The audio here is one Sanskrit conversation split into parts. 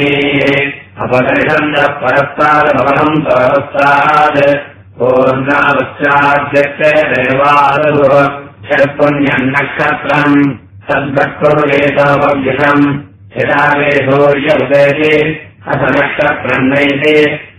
अपदर्शन्दः परस्तादभवनम् तवस्ताद् पूर्णावस्याद्यक्ते देवादुः षट्पुण्यन्नक्षत्रम् तद्भक्तुर्वेतमव्यषम् यदा वे सूर्यउदेति अथ नक्षत्रम् नैति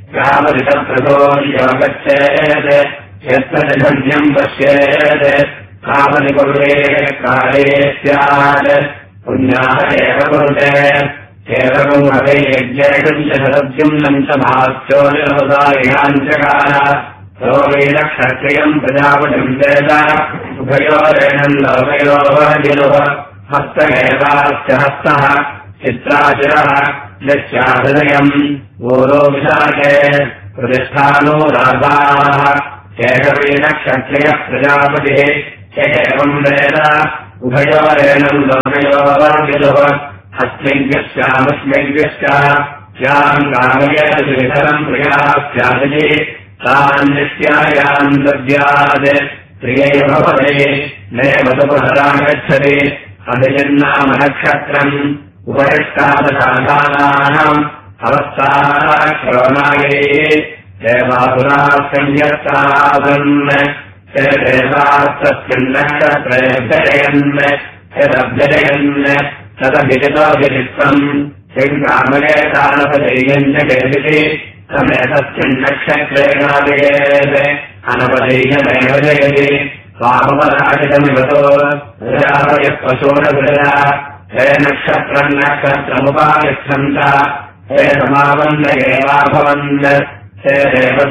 कामदितप्रसोऽगच्छेत् यत्र धन्यम् पश्येत् कामनि कुर्वे काले स्यात् पुण्याः एव कुरुते केवलम् हवे यज्ञेषम् च शतद्युम्नम् च भास्योनिरवसायिनाम् चकार क्षत्रियम् प्रजापतिम् वेद उभयोरेणम् लोकयोः हस्तमेवाश्च हस्तः चित्राचिरः यस्याहृदयम् ऊरो विशाखे प्रतिष्ठानो राधाः केशवेन क्षत्रियः प्रजापतिः एवम् वेद उभयोरेणम् लोकयोः हस्मिज्ञश्चामस्मिज्ञश्च याम् कामयेतरम् प्रियाः स्यादिति तान् नित्यायाम् दद्यात् प्रियै भवते नैवतुपहरागच्छति अभिजन्नाम नक्षत्रम् उपरिष्टादशाधानाम् अवस्थाः श्रवणायै देवासुराः संयत्तासन् ते देवास्तस्मिन् नक्षत्रेऽभ्यजयन् यदभ्यजयन् तदभिजितोऽभिजित्वम् सिङ्गामयेतानपदेयम् च केदिति तमेतस्मिन् नक्षत्रेणाभिजेत् अनपदेयमेव जयति स्वामपराजितमिवतो प्रजापयः पशूरप्रजा हे नक्षत्रम् नक्षत्रमुपागच्छन्त हे समावन्न एवाभवन् हे देवता